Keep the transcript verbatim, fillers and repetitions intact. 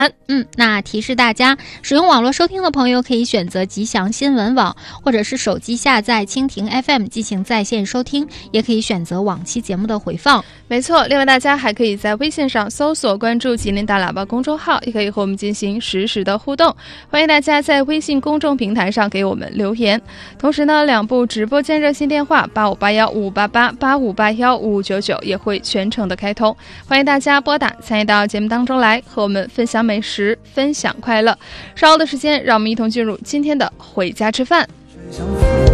嗯，那提示大家，使用网络收听的朋友可以选择吉祥新闻网，或者是手机下载蜻蜓 F M 进行在线收听，也可以选择往期节目的回放。 没错，另外大家还可以在微信上搜索关注吉林大喇叭公众号，也可以和我们进行实时的互动。欢迎大家在微信公众平台上给我们留言。同时呢，两部直播间热线电话八五八幺五八八八五八幺五五九九也会全程的开通，欢迎大家拨打参与到节目当中来，和我们分享美食，分享快乐。稍后的时间，让我们一同进入今天的回家吃饭。